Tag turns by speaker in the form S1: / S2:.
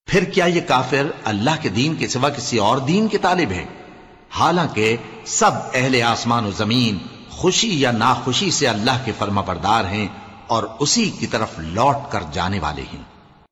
S1: फिर क्या ये काफिर अल्लाह के दीन के सिवा किसी और दीन के तालिब हैं? हालांकि सब अहले आसमान और जमीन खुशी या नाखुशी से अल्लाह के फर्माबरदार हैं और उसी की तरफ लौट कर जाने वाले हैं।